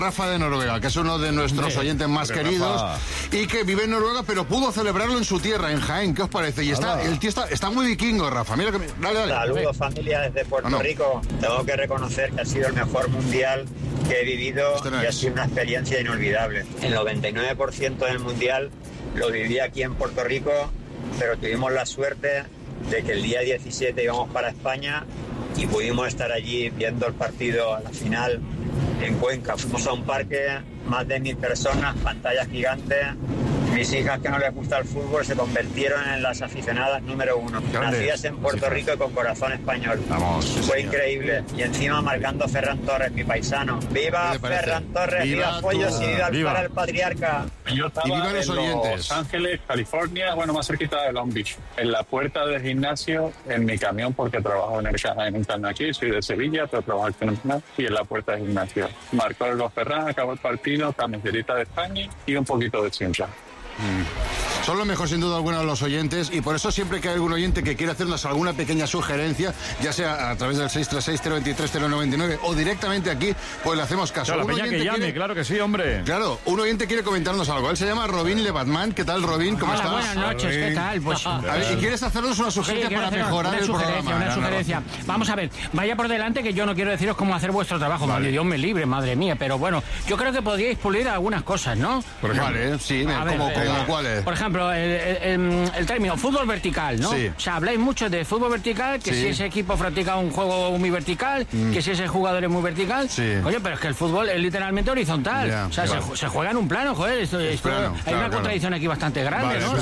Rafa de Noruega, que es uno de nuestros oyentes más queridos, y que vive en Noruega, pero pudo celebrarlo en su tierra, en Jaén. ¿Qué os parece? Y el tío está muy vikingo, Rafa. Mira que dale. Saludos, familia, desde Puerto Rico. Tengo que reconocer que ha sido el mejor mundial que he vivido y ha sido una experiencia inolvidable. El 99% del mundial lo viví aquí en Puerto Rico, pero tuvimos la suerte de que el día 17 íbamos para España y pudimos estar allí viendo el partido a la final en Cuenca. Fuimos a un parque, más de 1.000 personas, pantallas gigantes. Mis hijas, que no les gusta el fútbol, se convirtieron en las aficionadas número 1. Nacidas en Puerto Rico y con corazón español. Fue increíble. Y encima marcando Ferran Torres, mi paisano. ¡Viva Ferran Torres! ¡Viva Follos y viva el Patriarca! Yo estaba en Los Ángeles, California, más cerquita de Long Beach, en la puerta del gimnasio, en mi camión, porque trabajo en el Shanahan aquí, soy de Sevilla, pero trabajo aquí y en la puerta del gimnasio. Marcó el gol Ferran, acabó el partido, camiserita de España y un poquito de chincha. Son lo mejor sin duda alguna de los oyentes, y por eso siempre que hay algún oyente que quiere hacernos alguna pequeña sugerencia, ya sea a través del 636-023-099 o directamente aquí, pues le hacemos caso. Claro, la peña que llame, claro que sí, hombre. Claro, un oyente quiere comentarnos algo. Él se llama Robin Lebatman. ¿Qué tal, Robin? ¿Cómo estás? Buenas noches, ¿qué tal? Pues, a ver, ¿y quieres hacernos una sugerencia para mejorar el programa? Una sugerencia. Vamos a ver, vaya por delante, que yo no quiero deciros cómo hacer vuestro trabajo. Vale. Dios me libre, madre mía. Pero bueno, yo creo que podríais pulir algunas cosas, ¿no? Por ejemplo, vale, sí, ¿cómo cuáles? Por ejemplo, el término fútbol vertical, ¿no? Sí. O sea, habláis mucho de fútbol vertical, que si ese equipo practica un juego muy vertical, que si ese jugador es muy vertical. Coño, pero es que el fútbol es literalmente horizontal. O sea, se juega en un plano, joder. Hay una contradicción aquí bastante grande, ¿no?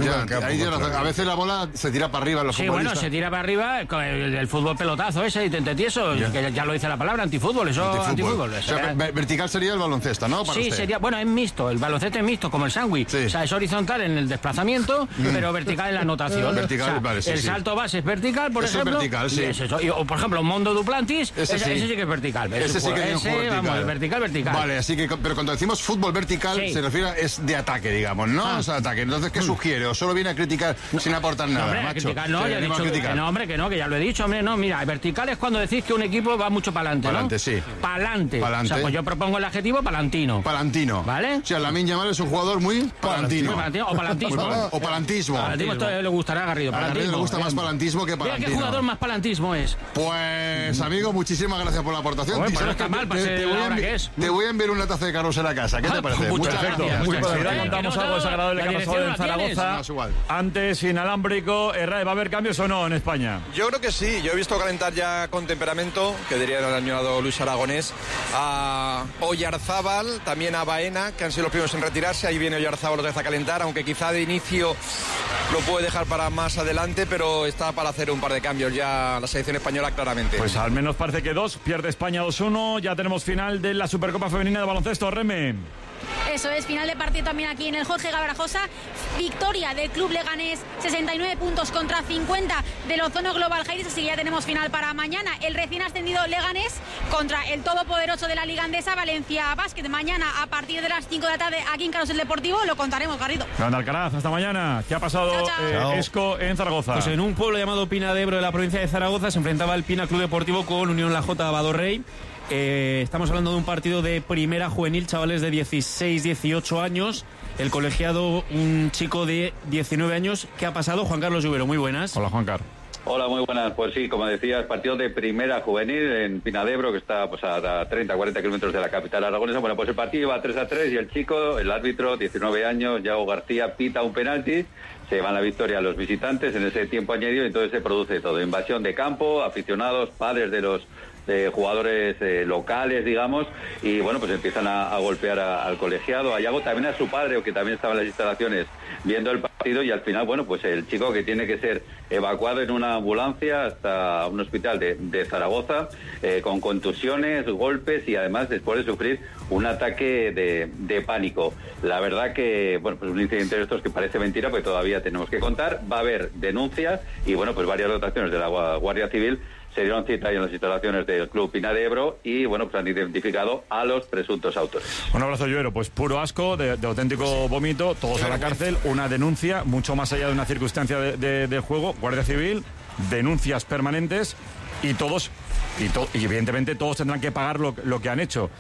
A veces la bola se tira para arriba. Sí, bueno, se tira para arriba el fútbol pelotazo ese, y tieso, que ya lo dice la palabra, antifútbol. Antifútbol. O sea, vertical sería el baloncesto, ¿no? Sí, sería, es mixto, el baloncesto es mixto, como el sándwich. O sea, es horizontal en el desplazamiento, pero vertical en la anotación. Vertical, vale, el salto base es vertical, por ejemplo. Es vertical, sí. O por ejemplo, Mondo Duplantis, ese sí que es vertical. Ese sí que tiene un juego vertical. Vertical. Vale, así que, pero cuando decimos fútbol vertical, se refiere es de ataque, digamos, ¿no? O sea, ataque. Entonces, ¿qué sugiere? ¿O solo viene a criticar sin aportar nada, hombre, macho? Criticar, no, ya he dicho que no, hombre, que ya lo he dicho, hombre, no, mira, vertical es cuando decís que un equipo va mucho para adelante, ¿no? Pa'lante, sí. Pa'lante. O sea, pues yo propongo el adjetivo palantino. Palantino. ¿Vale? O sea, Lamine Yamal es un jugador muy palantino. O palantismo. O palantismo. Palantismo, esto le gustará a Garrido. A Garrido le gusta más palantismo que palantino. Mira qué jugador más palantismo es. Pues, amigo, muchísimas gracias por la aportación. Pues no está mal, te voy a enviar una taza de Carlos en la casa. ¿Qué te parece? Muchas gracias. Ahora contamos algo desagradable que ha pasado en Zaragoza. Antes, inalámbrico. ¿Va a haber cambios o no en España? Yo creo que sí. Yo he visto calentar ya con temperamento, que diría el añado Luis Aragonés, a Oyarzábal, también a Baena, que han sido los primeros en retirarse. Ahí viene Oyarzábal otra vez a calentar, aunque quizá de inicio lo puede dejar para más adelante, pero está para hacer un par de cambios ya la selección española claramente. Pues al menos parece que 2, pierde España 2-1, ya tenemos final de la Supercopa Femenina de Baloncesto, Reme. Eso es, final de partido también aquí en el Jorge Gabrajosa. Victoria del Club Leganés, 69 puntos contra 50 del Ozono Global Jairis, así que ya tenemos final para mañana. El recién ascendido Leganés contra el todopoderoso de la Liga Andesa, Valencia Basket. Mañana a partir de las 5 de la tarde aquí en Carrusel Deportivo lo contaremos, Garrido. Grande Alcaraz, hasta mañana. ¿Qué ha pasado, Esco, en Zaragoza? Pues en un pueblo llamado Pina de Ebro de la provincia de Zaragoza se enfrentaba el Pina Club Deportivo con Unión La Jota Badorrey. Estamos hablando de un partido de primera juvenil, chavales de 16, 18 años. El colegiado, un chico de 19 años. ¿Qué ha pasado? Juan Carlos Lluvero, muy buenas. Hola, Juan Carlos. Hola, muy buenas. Pues sí, como decías, partido de primera juvenil en Pina de Ebro, que está pues a 30, 40 kilómetros de la capital aragonesa. Bueno, pues el partido iba 3-3 y el chico, el árbitro, 19 años, Yago García, pita un penalti. Se llevan la victoria a los visitantes en ese tiempo añadido y entonces se produce todo. Invasión de campo, aficionados, padres de los jugadores locales, digamos, y bueno, pues empiezan a golpear al colegiado, a Yago, también a su padre, que también estaba en las instalaciones viendo el partido, y al final, bueno, pues el chico que tiene que ser evacuado en una ambulancia hasta un hospital de Zaragoza, con contusiones, golpes y además después de sufrir un ataque de pánico. La verdad que, bueno, pues un incidente de estos que parece mentira, porque todavía tenemos que contar, va a haber denuncias y bueno, pues varias dotaciones de la Guardia Civil se dieron cita ahí en las instalaciones del Club Pina de Ebro y, bueno, pues han identificado a los presuntos autores. Un abrazo, Lluero. Pues puro asco, de auténtico vómito, todos a la cárcel, una denuncia, mucho más allá de una circunstancia de juego, Guardia Civil, denuncias permanentes y todos, y evidentemente todos tendrán que pagar lo que han hecho.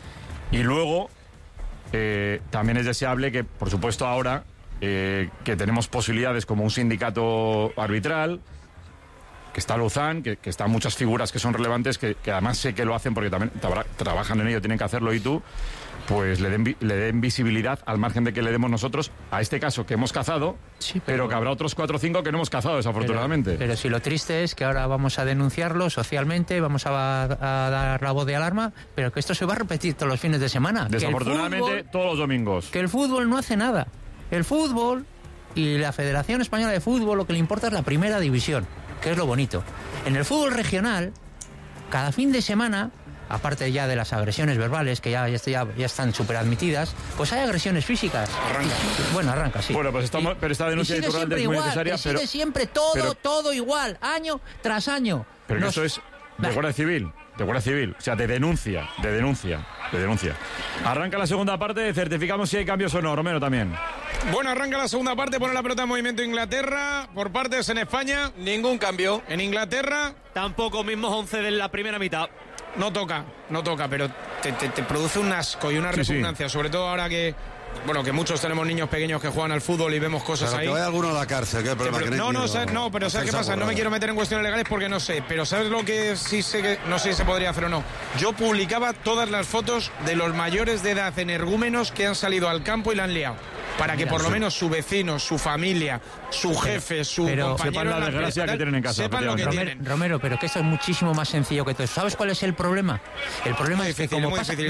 Y luego, también es deseable que, por supuesto, ahora que tenemos posibilidades como un sindicato arbitral, que está Luzán, que están muchas figuras que son relevantes, que además sé que lo hacen porque también trabajan en ello, tienen que hacerlo, y tú, pues le den visibilidad al margen de que le demos nosotros a este caso que hemos cazado, sí, pero que habrá otros 4 o 5 que no hemos cazado, desafortunadamente. Pero si lo triste es que ahora vamos a denunciarlo socialmente, vamos a dar la voz de alarma, pero que esto se va a repetir todos los fines de semana. Desafortunadamente, todos los domingos. Que el fútbol no hace nada. El fútbol y la Federación Española de Fútbol, lo que le importa es la primera división, que es lo bonito. En el fútbol regional, cada fin de semana, aparte ya de las agresiones verbales, que ya están súper admitidas, pues hay agresiones físicas. Arranca, sí. Bueno, pues pero esta denuncia de Iturralde es muy necesaria. Sigue siempre todo igual, año tras año. Pero eso es de Guardia Civil. O sea, de denuncia. Arranca la segunda parte, certificamos si hay cambios o no. Romero también. Bueno, arranca la segunda parte, pone la pelota en movimiento Inglaterra, por partes en España. Ningún cambio. En Inglaterra. Tampoco, mismos 11 de la primera mitad. No toca, pero te produce un asco y una repugnancia, sobre todo ahora que muchos tenemos niños pequeños que juegan al fútbol y vemos cosas ahí. Que vaya alguno a la cárcel, ¿qué problema? Pero ¿sabes qué pasa? No me quiero meter en cuestiones legales porque no sé, pero ¿sabes lo que sí sé que no sé si se podría hacer o no? Yo publicaba todas las fotos de los mayores de edad energúmenos que han salido al campo y la han liado, para que por lo menos su vecino, su familia, su jefe, su compañero, sepan la desgracia que tienen en casa. Sepan lo que tienen. Romero, pero que esto es muchísimo más sencillo que todo eso. ¿Sabes cuál es el problema? El problema es que como pasa... que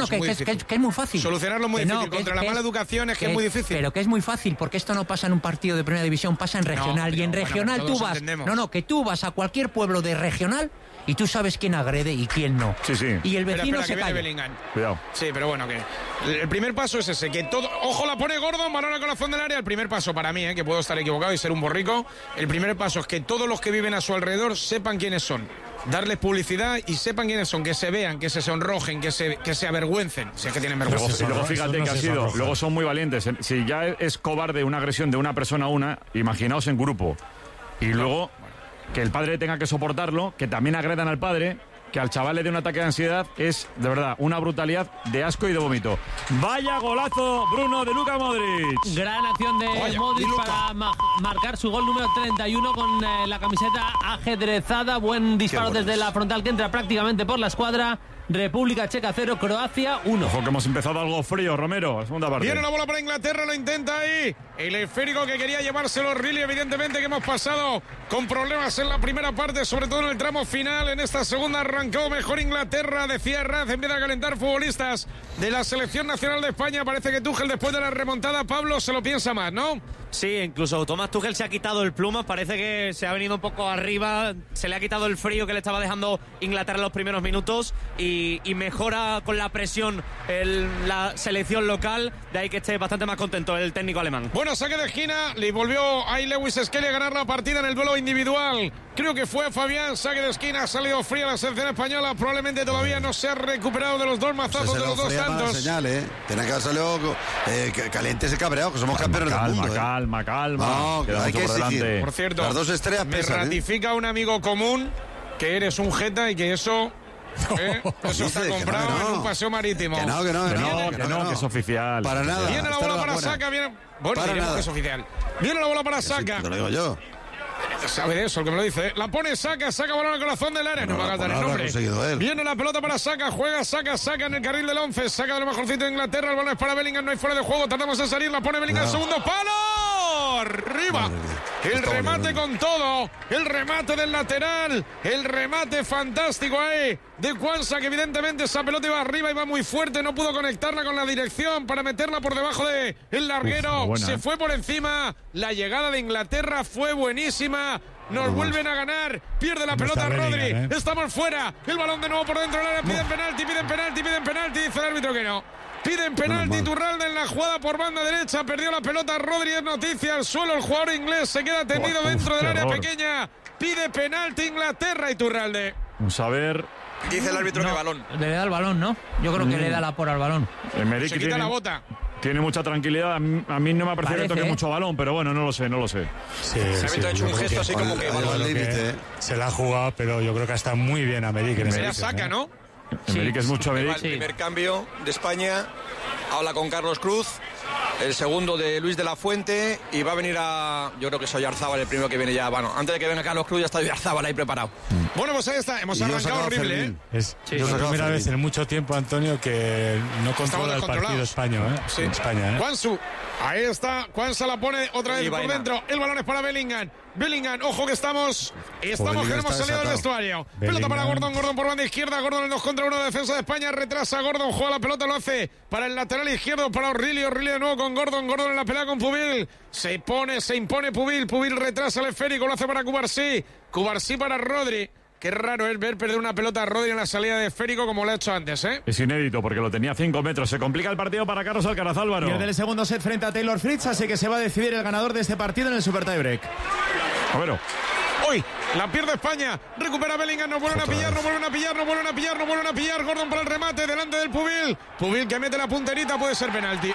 es muy fácil. Solucionarlo muy difícil. Contra la mala educación es que es muy difícil. Pero que es muy fácil, porque esto no pasa en un partido de primera división, pasa en regional. Y en regional tú vas... que tú vas a cualquier pueblo de regional y tú sabes quién agrede y quién no. Sí. Y el vecino se calla. Cuidado. Sí, pero bueno, que el primer paso es ese, que todo... Ojo, la pone Gordon, balón al corazón del área. El primer paso para mí, que puedo estar equivocado y ser un borrico, el primer paso es que todos los que viven a su alrededor sepan quiénes son. Darles publicidad y sepan quiénes son, que se vean, que se sonrojen, que se avergüencen, si es que tienen vergüenza. Luego fíjate que luego son muy valientes. Si ya es cobarde una agresión de una persona a una, imaginaos en grupo. Y luego que el padre tenga que soportarlo, que también agredan al padre, que al chaval le dé un ataque de ansiedad, es de verdad una brutalidad de asco y de vómito. Vaya golazo, Bruno, de Luka Modric. Gran acción de Modric para marcar su gol número 31 con la camiseta ajedrezada. Buen disparo desde la frontal que entra prácticamente por la escuadra. República Checa 0, Croacia 1. Ojo que hemos empezado algo frío, Romero, segunda parte. Viene la bola para Inglaterra, lo intenta ahí. El esférico que quería llevárselo Riley, evidentemente que hemos pasado con problemas en la primera parte, sobre todo en el tramo final. En esta segunda arrancó mejor Inglaterra, decía Raz, empieza a calentar futbolistas de la Selección Nacional de España. Parece que Tuchel, después de la remontada, Pablo, se lo piensa más, ¿no? Sí, incluso Tomás Tuchel se ha quitado el plumas, parece que se ha venido un poco arriba, se le ha quitado el frío que le estaba dejando Inglaterra en los primeros minutos y mejora con la presión la selección local, de ahí que esté bastante más contento el técnico alemán. Bueno, saque de esquina, le volvió ahí Lewis Skelly a ganar la partida en el duelo individual. Creo que fue Fabián, saque de esquina, ha salido fría la selección española, probablemente todavía no se ha recuperado de los dos mazazos de los dos tantos. Señal, Tiene que haber salido caliente ese cabreado, que somos campeones del mundo. Calma. No, hay que exigir. Por cierto, las 2 estrellas me pesan, ratifica un amigo común que eres un jeta y que eso... eso está comprado en un paseo marítimo. Que no, que es oficial. Para nada. Viene la bola para Saka, que es oficial. Viene la bola para Saka. Te lo digo yo. Sabe de eso el que me lo dice. La pone Saka balón al corazón del área. No me hagas dar el nombre. Viene la pelota para Saka, juega Saka en el carril del 11. Saka de lo mejorcito de Inglaterra. El balón es para Bellingham, no hay fuera de juego. Tardamos en salir. La pone Bellingham, segundo palo. Arriba. El remate con todo. El remate del lateral. El remate fantástico ahí de Kwanza, que evidentemente esa pelota iba arriba, iba muy fuerte. No pudo conectarla con la dirección para meterla por debajo del larguero. Se fue por encima. La llegada de Inglaterra fue buenísima. Nos vuelven a ganar. Pierde la pelota Rodri. Estamos fuera. El balón de nuevo por dentro del área. Piden penalti. Dice el árbitro que no. Piden penalti. Iturralde en la jugada por banda derecha. Perdió la pelota Rodri. Es noticia. Al suelo el jugador inglés. Se queda tendido dentro del área pequeña. Pide penalti Inglaterra. Iturralde. Vamos a ver. Dice el árbitro que balón. Le da el balón, ¿no? Yo creo que le da la por al balón. Se quita la bota. Tiene mucha tranquilidad. A mí no me ha parecido que toque mucho balón, pero bueno, no lo sé. Sí, ha hecho un gesto así como que balón al límite. Se la ha jugado, pero yo creo que está muy bien América. Se la saca, ¿no? Emerick es mucho Emerick. El primer cambio de España, habla con Carlos Cruz, el segundo de Luis de la Fuente, y va a venir yo creo que es Oyarzábal el primero que viene ya. Bueno, antes de que venga Carlos Cruz ya está Oyarzábal ahí preparado. Bueno, pues ahí está, hemos arrancado horrible, ¿eh? Es la primera vez en mucho tiempo, Antonio, que no controla el partido español, ¿eh? Sí. En España, ¿eh? Juansu, ahí está, Juansa la pone otra vez por dentro, el balón es para Bellingham, ojo que estamos que hemos salido del vestuario. Pelota para Gordon por banda izquierda, Gordon en 2 contra 1, defensa de España, retrasa Gordon, juega la pelota, lo hace para el lateral izquierdo, para Aurelio de nuevo con Gordon en la pelea con Pubil, se impone Pubil retrasa el esférico, lo hace para Cubarsí para Rodri. Qué raro es ver perder una pelota a Rodri en la salida de esférico como lo ha hecho antes, ¿eh? Es inédito porque lo tenía a 5 metros. Se complica el partido para Carlos Alcaraz, Álvaro. Pierde el segundo set frente a Taylor Fritz, así que se va a decidir el ganador de este partido en el Super Tiebreak. A ver. Hoy la pierde España, recupera Bellingham, no vuelven a pillar, Gordon para el remate, delante del Pubil que mete la punterita, puede ser penalti.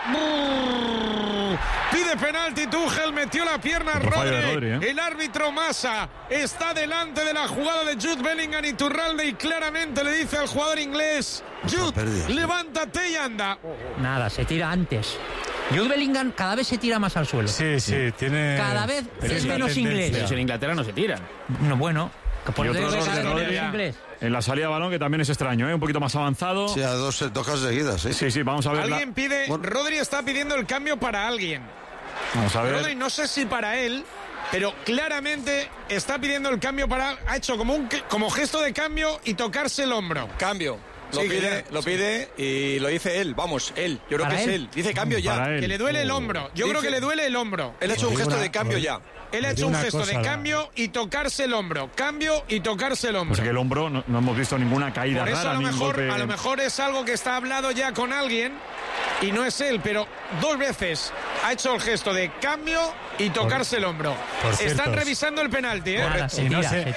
Pide penalti, Tuchel metió la pierna a Rodri, el árbitro Massa está delante de la jugada de Jude Bellingham y Turralde y claramente le dice al jugador inglés: Jude, levántate y anda. Nada, se tira antes. Jude Bellingham cada vez se tira más al suelo. Sí, tiene... Cada vez es menos inglés. Pero en Inglaterra no se tiran. No, bueno. Y otro inglés. En la salida de balón, que también es extraño, ¿eh? Un poquito más avanzado. Sí, a 2 tocas seguidas, ¿eh? Sí, vamos a ver. Alguien pide... Rodri está pidiendo el cambio para alguien. Vamos a ver. Rodri, no sé si para él, pero claramente está pidiendo el cambio para... Ha hecho como gesto de cambio y tocarse el hombro. Cambio. Lo pide y lo dice él. Vamos, él. Yo creo que es él. Dice cambio ya. Que le duele el hombro. Yo creo que le duele el hombro. Él ha hecho un gesto de cambio ya. Él ha hecho un gesto de cambio y tocarse el hombro. Cambio y tocarse el hombro. Pues que el hombro no hemos visto ninguna caída Por eso rara. a lo mejor es algo que está hablado ya con alguien y no es él, pero 2 veces ha hecho el gesto de cambio y tocarse el hombro. Están revisando el penalti, ¿eh? Nada, Si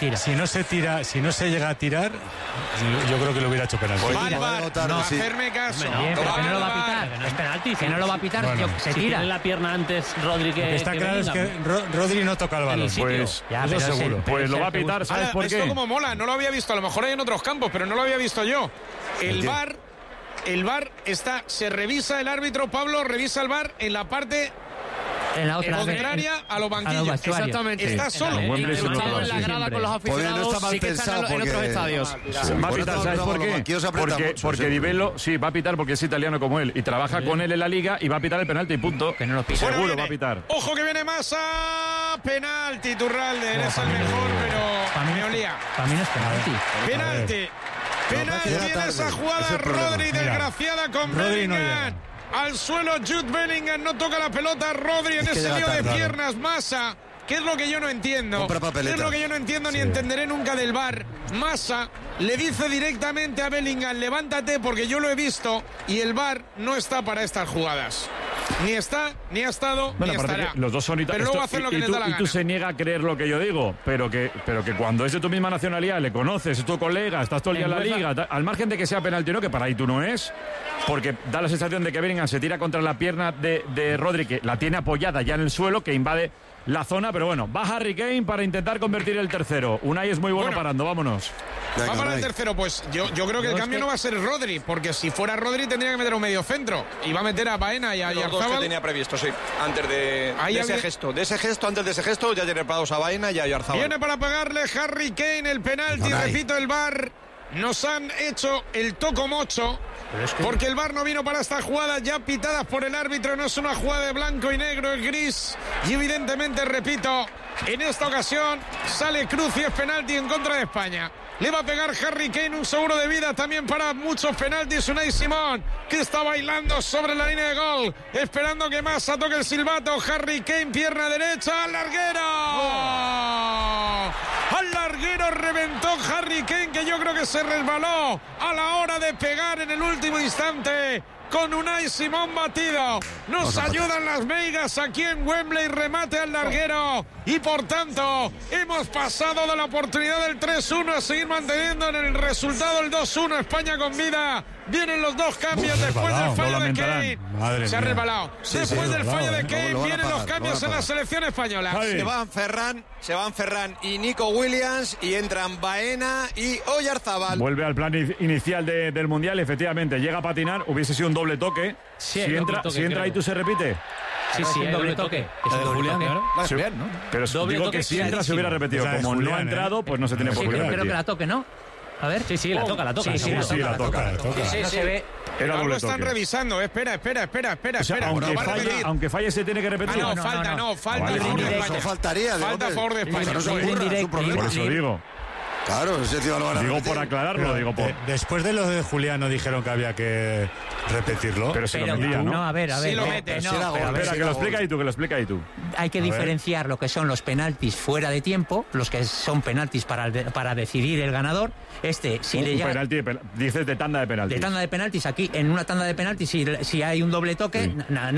no se llega a tirar, yo creo que lo hubiera hecho penalti. Hacerme caso. Pero que no lo va a pitar. No es penalti. Que no lo va a pitar, se tira. Tiene la pierna antes Rodri que está claro es que Rodri no toca el balón. Pues eso seguro. Pues lo va a pitar, ¿sabes por qué? Esto como mola, no lo había visto. A lo mejor hay en otros campos, pero no lo había visto yo. El VAR se revisa el árbitro, Pablo, revisa el VAR en la parte en la otra contraria a los banquillos. Exactamente. Está solo. Incrustado en la grada con los aficionados, sí que están en otros estadios. Va a pitar, ¿sabes por qué? Porque Di Bello, sí, va a pitar porque es italiano como él y trabaja con él en la liga y va a pitar el penalti, punto. Que no lo pita. Seguro va a pitar. Ojo que viene Massa, penalti, Turralde, eres el mejor, pero me olía. Para mí no es penalti. Penalti en esa jugada, Rodri, desgraciada con Bellingham. Al suelo Jude Bellingham, no toca la pelota Rodri en ese lío de piernas. Massa, ¿qué es lo que yo no entiendo? ¿Qué es lo que yo no entiendo ni entenderé nunca del VAR? Massa le dice directamente a Bellingham: levántate, porque yo lo he visto, y el VAR no está para estas jugadas. Ni está, ni ha estado, ni estará. Los dos son pero luego hacen lo que les da la gana. Y tú se niega a creer lo que yo digo, pero que cuando es de tu misma nacionalidad, le conoces, es tu colega, estás todo el día en la liga, al margen de que sea penalti o no, que para ahí tú no es, porque da la sensación de que Bellingham se tira contra la pierna de Rodri, que la tiene apoyada ya en el suelo, que invade la zona, pero bueno, va Harry Kane para intentar convertir el tercero. Unai es muy bueno parando, vámonos. Va para el tercero, pues yo creo que el cambio no va a ser Rodri, porque si fuera Rodri tendría que meter un medio centro y va a meter a Baena y a Oyarzábal. Los dos que tenía previsto, sí, antes de ese gesto. Antes de ese gesto ya tiene preparados a Baena y a Oyarzábal. Viene para pegarle Harry Kane el penalti, repito, el VAR. Nos han hecho el tocomocho, porque el VAR no vino para esta jugada ya pitadas por el árbitro. No es una jugada de blanco y negro, es gris. Y evidentemente, repito, en esta ocasión sale Cruz y es penalti en contra de España. Le va a pegar Harry Kane, un seguro de vida también para muchos penaltis. Unai Simón, que está bailando sobre la línea de gol, esperando que Massa toque el silbato. Harry Kane, pierna derecha, al larguero. Al larguero reventó Harry Kane, que yo creo que se resbaló a la hora de pegar en el último instante. Con Unai Simón batido. Nos ayudan las meigas aquí en Wembley. Remate al larguero. Y por tanto, hemos pasado de la oportunidad del 3-1 a seguir manteniendo en el resultado el 2-1. España con vida. Vienen los dos cambios después del fallo de Kane. Se ha resbalado. Después del fallo de Kane vienen los cambios en la selección española. Se van Ferran y Nico Williams y entran Baena y Oyarzábal. Vuelve al plan inicial del Mundial, efectivamente. Llega a patinar, hubiese sido un doble toque. Sí, si entra ahí, ¿tú se repite? Sí, es doble toque. Es un doble toque, ¿no? Sí, ¿no? Pero digo que si entra se hubiera repetido. Como no ha entrado, pues no se tiene por qué repetir. Creo que la toque, ¿no? A ver. Sí, la toca. Sí, la toca. Sí, se ve. Pero lo están revisando. Espera. O sea, aunque falle, se tiene que repetir. Falta a favor de España. Faltaría. Falta a favor de España. Por eso digo. Claro, ese tío lo van a digo repetir. por aclararlo, Después de lo de Julián no dijeron que había que repetirlo. Pero se lo metía, ¿no? No, a ver. Sí lo mete. Espera, que lo explica ahí tú. Hay que diferenciar lo que son los penaltis fuera de tiempo, los que son penaltis para decidir el ganador. Si le llega... penalti, dices de tanda de penaltis. De tanda de penaltis, aquí en una tanda de penaltis, si hay un doble toque,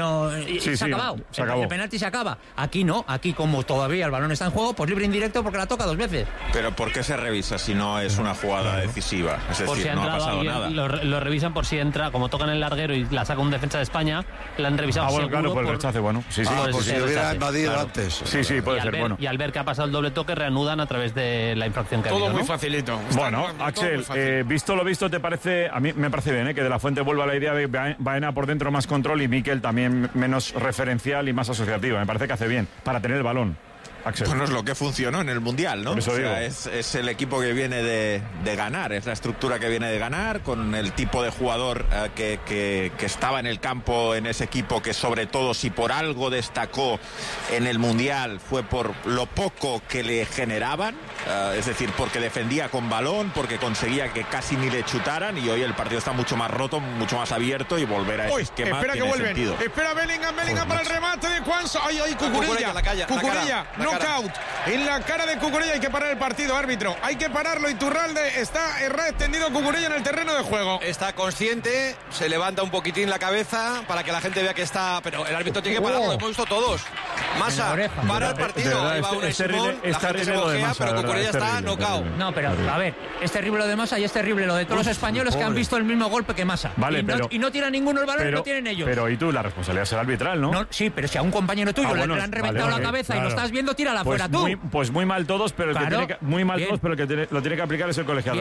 se ha acabado. Se acabó. El penalti se acaba. Aquí no, aquí como todavía el balón está en juego, pues libre indirecto porque la toca 2 veces. Pero ¿por qué se revisa si no es una jugada decisiva? Es decir, si no ha pasado nada. Lo revisan por si entra, como tocan el larguero y la saca un defensa de España, la han revisado. Bueno, claro, por el rechace, bueno. Sí. Por si hubiera invadido antes. Sí, puede ser, bueno. Y al ver que ha pasado el doble toque, reanudan a través de la infracción que ha habido. Todo muy facilito. Bueno, Axel, visto lo visto, ¿te parece? A mí me parece bien, que De La Fuente vuelva a la idea de Baena por dentro más control y Mikel también menos referencial y más asociativa. Me parece que hace bien para tener el balón. Axel. Bueno, es lo que funcionó en el Mundial, ¿no? Por eso digo. Es el equipo que viene de ganar, es la estructura que viene de ganar, con el tipo de jugador que estaba en el campo en ese equipo, que sobre todo si por algo destacó en el Mundial fue por lo poco que le generaban, es decir, porque defendía con balón, porque conseguía que casi ni le chutaran, y hoy el partido está mucho más roto, mucho más abierto, y volver a ese esquema espera tiene que vuelven. sentido. Espera Bellingham para el remate de Juanso. Ay, Cucurella. Knockout en la cara de Cucurella. Hay que parar el partido, árbitro. Hay que pararlo. Iturralde está extendido Cucurella en el terreno de juego. Está consciente, se levanta un poquitín la cabeza para que la gente vea que está. Pero el árbitro tiene que pararlo, lo hemos visto todos. Massa, para el partido. Ahí va un Simón, la gente se bojea, pero Cucurella está knockout. No, pero a ver, es terrible lo de Massa y es terrible lo de todos los españoles que han visto el mismo golpe que Massa. Vale, y no tira ninguno el balón, no tienen ellos. Pero y tú, la responsabilidad será arbitral, ¿no? Sí, pero si a un compañero tuyo le han reventado la cabeza y lo estás viendo, tírala fuera tú. Pues muy mal todos, pero el que tiene que aplicar es el colegiado.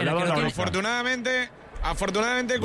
Afortunadamente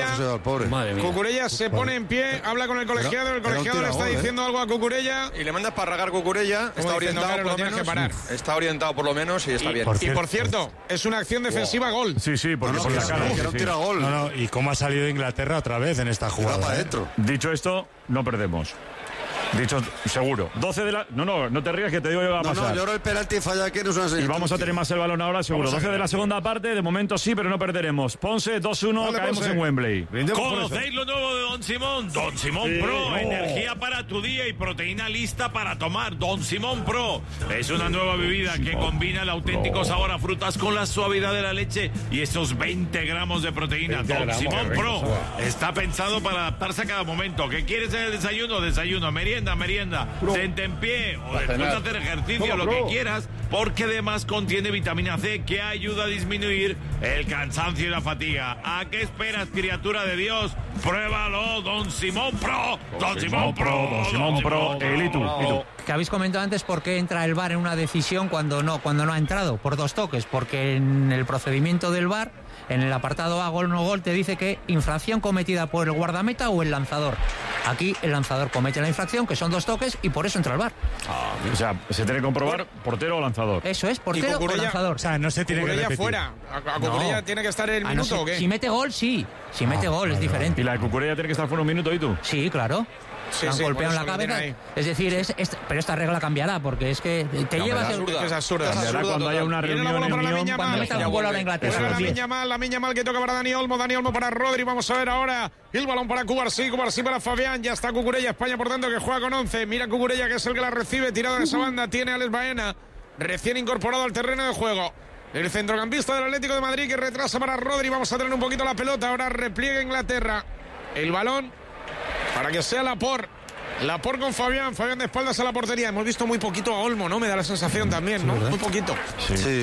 Cucurella se pone en pie, habla con el colegiado, el colegiado le está diciendo algo a Cucurella. Y le mandas para ragar Cucurella, está orientado por lo menos. Está orientado por lo menos y está bien. Y por cierto, es una acción defensiva gol. Sí, porque por la cara. No tira gol. No, ¿y cómo ha salido Inglaterra otra vez en esta jugada? Dicho esto, no perdemos. Dicho, seguro. 12 de la... No te rías que te digo yo que va a pasar. Yo creo el penalti falla aquí no es una serie. Y vamos a tener más el balón ahora, seguro. 12 de la segunda parte, de momento sí, pero no perderemos. Ponce, 2-1, caemos en Wembley. ¿Conocéis lo nuevo de Don Simón? Don Simón Pro, energía para tu día y proteína lista para tomar. Don Simón Pro es una nueva bebida que combina el auténtico sabor a frutas con la suavidad de la leche y esos 20 gramos de proteína. Don Simón Pro está pensado para adaptarse a cada momento. ¿Qué quieres en el desayuno? Desayuno, merienda, tentempié o después de hacer ejercicio, lo que quieras, porque además contiene vitamina C que ayuda a disminuir el cansancio y la fatiga. ¿A qué esperas, criatura de Dios? Pruébalo, Don Simón Pro. Don Simón Pro. ¿Y tú? Que habéis comentado antes por qué entra el VAR en una decisión cuando no ha entrado, por 2 toques, porque en el procedimiento del VAR, en el apartado A, gol no gol, te dice que infracción cometida por el guardameta o el lanzador. Aquí el lanzador comete la infracción, que son 2 toques, y por eso entra el VAR. O sea, se tiene que comprobar portero o lanzador. Eso es, portero o lanzador. O sea, no se tiene que repetir. Fuera. ¿A Cucurella tiene que estar el minuto o qué? Si mete gol, sí. Si mete gol, es diferente. ¿Y la de Cucurella tiene que estar fuera un minuto y tú? Sí, claro. Sí, han golpeado en la cabeza. Es decir, pero esta regla cambiará, porque es que te llevas... Es absurda. Cambiará cuando haya una reunión en Lyon. Cuando metan un gol a la Inglaterra. La Miña Mal que toca para Dani Olmo para Rodri. Vamos a ver ahora el balón para Cubarsí para Fabián. Ya está Cucurella, España por tanto que juega con 11. Mira Cucurella, que es el que la recibe, tirado en esa banda. Tiene a Alex Baena, recién incorporado al terreno de juego. El centrocampista del Atlético de Madrid, que retrasa para Rodri. Vamos a tener un poquito la pelota. Ahora repliega Inglaterra. El balón para que sea Laporte con Fabián de espaldas a la portería. Hemos visto muy poquito a Olmo, ¿no? Me da la sensación también, ¿no? Muy poquito. Sí.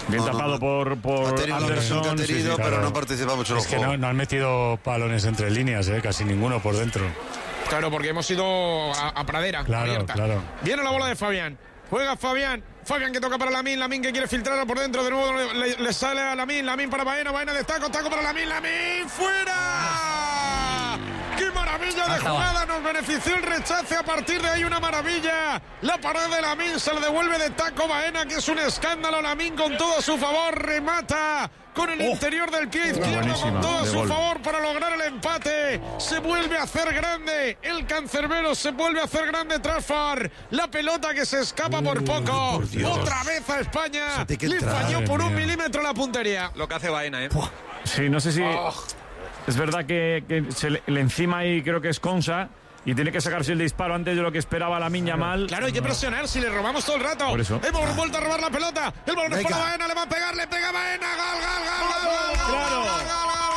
Bien tapado por Anderson. Pero no participa mucho en el juego. Es que no han metido balones entre líneas, casi ninguno por dentro. Claro, porque hemos ido a pradera abierta. Claro. Viene la bola de Fabián. Juega Fabián que toca para Lamine que quiere filtrar por dentro, de nuevo le sale a Lamine para Baena de taco para Lamine, ¡fuera! ¡Qué maravilla de jugada! Nos benefició el rechace, a partir de ahí una maravilla. La parada de Lamine se le devuelve de taco Baena, que es un escándalo. Lamine con todo a su favor, remata con el interior del pie izquierdo con todo a su favor para lograr el empate. Se vuelve a hacer grande el cancerbero, se vuelve a hacer grande Trafford. La pelota que se escapa por poco. Otra vez a España. Le falló por 1 milímetro la puntería. Lo que hace Baena, Sí, no sé si... Es verdad que le encima ahí creo que es Konsa y tiene que sacarse el disparo antes de lo que esperaba Lamine Yamal. Claro, hay que presionar si le robamos todo el rato. Por eso. Hemos vuelto a robar la pelota. El balón es para Baena, le va a pegar, le pega Baena. ¡Gol! Claro.